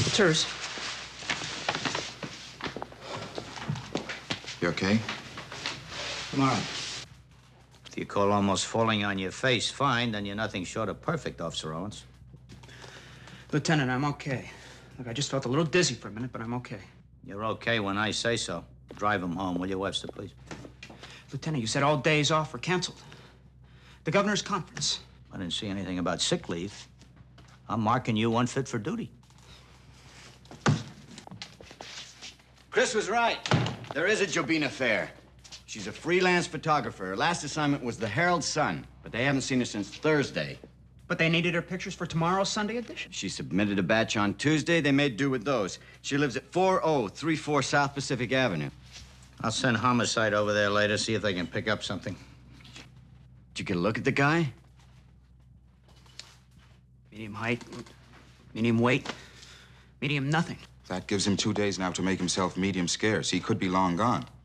It's hers. You okay? Tomorrow. If you call almost falling on your face fine, then you're nothing short of perfect, Officer Owens. Lieutenant, I'm okay. Look, I just felt a little dizzy for a minute, but I'm okay. You're okay when I say so. Drive him home, will you, Webster, please? Lieutenant, you said all days off were canceled. The governor's conference. I didn't see anything about sick leave. I'm marking you unfit for duty. Chris was right. There is a Jobina Fair. She's a freelance photographer. Her last assignment was the Herald Sun, but they haven't seen her since Thursday. But they needed her pictures for tomorrow's Sunday edition. She submitted a batch on Tuesday. They made do with those. She lives at 4034 South Pacific Avenue. I'll send homicide over there later, see if they can pick up something. Did you get a look at the guy? Medium height, medium weight, medium nothing. That gives him 2 days now to make himself medium scarce. He could be long gone.